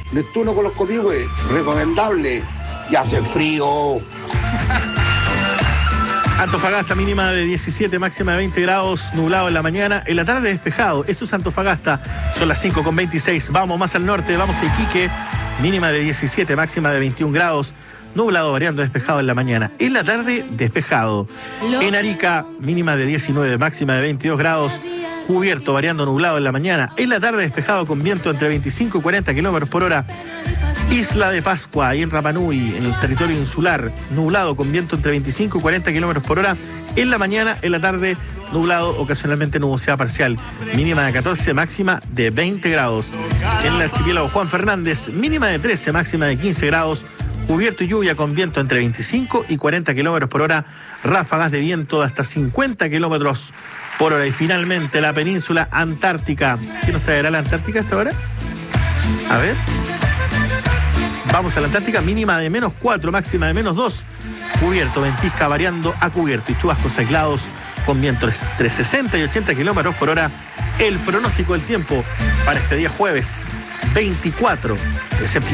Neptuno con los Copihue, recomendable. Y hace frío. Antofagasta, mínima de 17, máxima de 20 grados, nublado en la mañana, en la tarde despejado. Eso es Antofagasta, son las 5:26. Vamos más al norte, vamos a Iquique, mínima de 17, máxima de 21 grados, nublado variando despejado en la mañana. En la tarde, despejado. En Arica, mínima de 19, máxima de 22 grados, cubierto variando nublado en la mañana. En la tarde, despejado con viento entre 25 y 40 kilómetros por hora. Isla de Pascua, ahí en Rapa Nui, en el territorio insular, nublado con viento entre 25 y 40 kilómetros por hora. En la mañana, en la tarde, nublado, ocasionalmente nubosidad parcial. Mínima de 14, máxima de 20 grados. En el archipiélago Juan Fernández, mínima de 13, máxima de 15 grados. Cubierto y lluvia con viento entre 25 y 40 kilómetros por hora. Ráfagas de viento de hasta 50 kilómetros por hora. Y finalmente, la península antártica. ¿Qué nos traerá la Antártica hasta ahora? A ver. Vamos a la Antártica, mínima de -4, máxima de -2. Cubierto, ventisca variando a cubierto y chubascos aislados con viento entre 60 y 80 kilómetros por hora. El pronóstico del tiempo para este día jueves 24 de septiembre.